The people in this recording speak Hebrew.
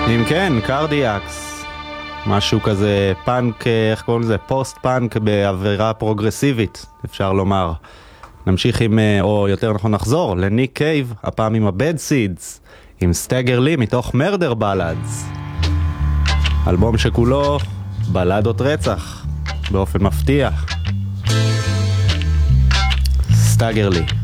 אם כן, קרדיאקס, משהו כזה פאנק, איך קוראים לזה? פוסט פאנק בעבירה פרוגרסיבית, אפשר לומר. נמשיך עם, או יותר נכון נחזור, לניק קייב, הפעם עם הבד סידס, עם סטגר לי מתוך מרדר בלאדס. אלבום שכולו בלדות רצח, באופן מפתיע. סטגר לי.